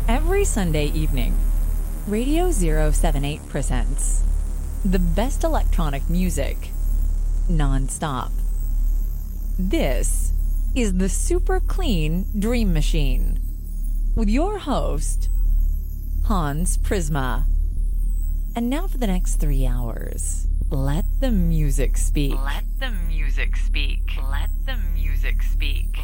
Every Sunday evening, Radio 078 presents the best electronic music non-stop. This is the Super Clean Dream Machine with your host, Hans Prisma. And now for the next 3 hours, let the music speak. Let the music speak. Let the music speak.